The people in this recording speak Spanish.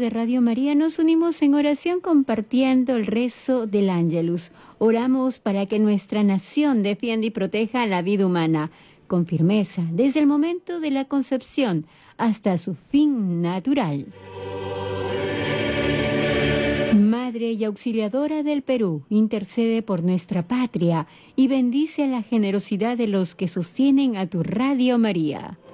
de Radio María nos unimos en oración compartiendo el rezo del Ángelus. Oramos para que nuestra nación defienda y proteja la vida humana con firmeza desde el momento de la concepción hasta su fin natural. Madre y auxiliadora del Perú, intercede por nuestra patria y bendice la generosidad de los que sostienen a tu Radio María.